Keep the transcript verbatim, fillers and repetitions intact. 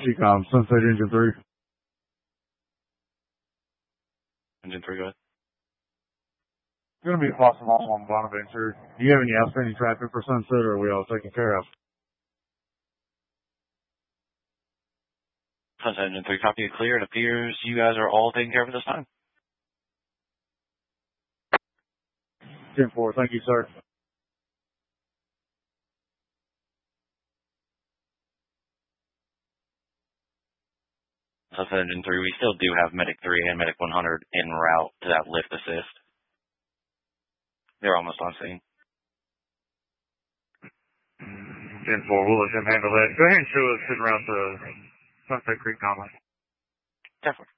T-Com, Sunset Engine three. Engine three, go ahead. It's going to be a possible on Bonaventure. Do you have any outstanding traffic for Sunset, or are we all taken care of? Sunset Engine three, copy it clear. It appears you guys are all taken care of at this time. ten four, thank you, sir. Sunset Engine three, we still do have Medic three and Medic one hundred en route to that lift assist. They're almost on scene. ten four, we'll let them handle that. Go ahead and show us sitting around the Sunset Creek Common. Definitely.